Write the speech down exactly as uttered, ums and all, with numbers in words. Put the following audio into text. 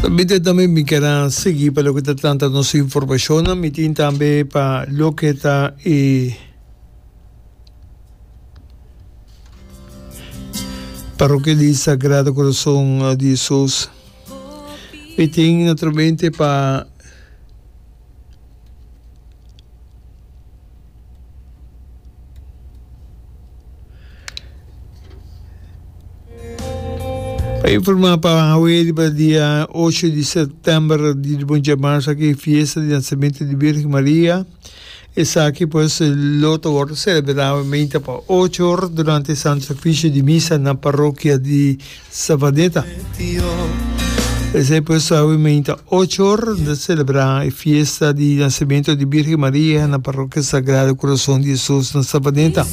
Também também me quero seguir para o que está tanta nossa informação, me tem também para o que está e Paróquia de Sagrado Coração de Jesus. E tem naturalmente para para informar para hoje, para dia oito de setembro de bom dia março, aqui festa de nascimento de Virgem Maria. Essa aqui pois l'otto ore celebramente para oito horas durante o santo sacrifício de missa na paróquia de Savadeta. Essa pois ovviamente oito horas de celebrar a festa de nascimento de Virgem Maria na paróquia Sagrado Coração de Jesus na Savadeta.